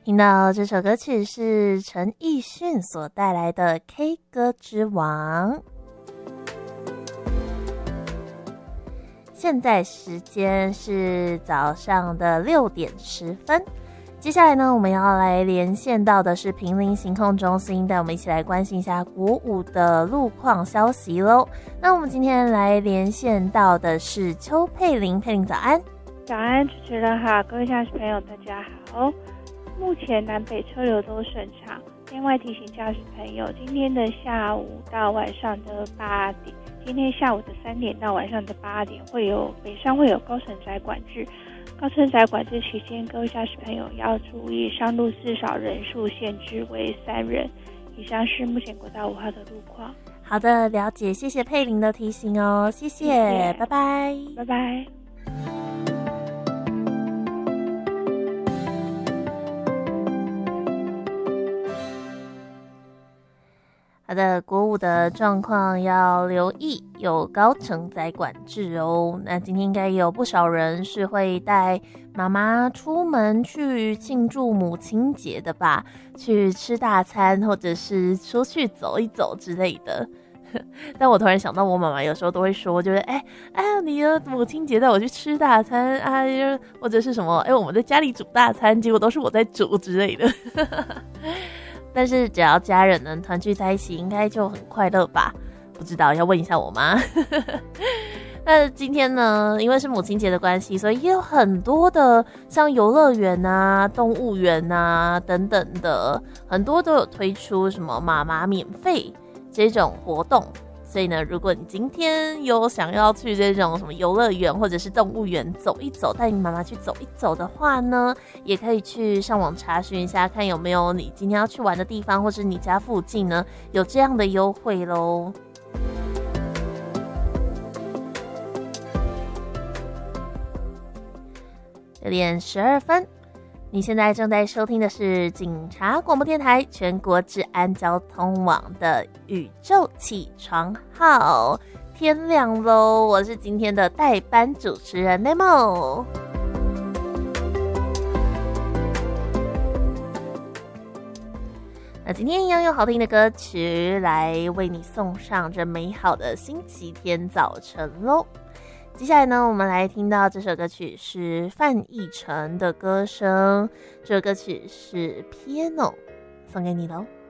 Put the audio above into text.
听到这首歌曲是陈奕迅所带来的 K 歌之王。现在时间是早上的6点10分。接下来呢，我们要来连线到的是坪林行控中心，带我们一起来关心一下国5的路况消息咯。那我们今天来连线到的是邱佩玲，佩玲早安。 早安，主持人好，各位驾驶朋友大家好。目前南北车流都顺畅，另外提醒驾驶朋友，今天的下午到晚上的8点，今天下午的3点到晚上的8点，北上会有高承载管制。高承载管制期间，各位驾驶朋友要注意上路至少人数限制为3人。以上是目前国道5号的路况。 好的，了解，谢谢佩玲的提醒哦，谢谢，拜拜， 拜拜。 好的，国5的状况要留意，有高承载管制哦。那今天应该有不少人是会带妈妈出门去庆祝母亲节的吧，去吃大餐或者是出去走一走之类的。但我突然想到，我妈妈有时候都会说，就是你的母亲节带我去吃大餐啊，或者是什么我们在家里煮大餐，结果都是我在煮之类的。但是只要家人能团聚在一起，应该就很快乐吧？不知道，要问一下我妈。那今天呢，因为是母亲节的关系，所以也有很多的像游乐园啊、动物园啊等等的，很多都有推出什么妈妈免费这种活动。所以呢，如果你今天有想要去这种什么游乐园或者是动物园走一走，带你妈妈去走一走的话呢，也可以去上网查询一下，看有没有你今天要去玩的地方，或是你家附近呢有这样的优惠咯。6点12分，你现在正在收听的是警察广播电台全国治安交通网的宇宙起床号。天亮咯，我是今天的代班主持人 Nemo。 那今天一样用好听的歌曲来为你送上这美好的星期天早晨咯。接下来呢，我们来听到这首歌曲是范逸臣的歌声，这首歌曲是 Piano， 送给你咯。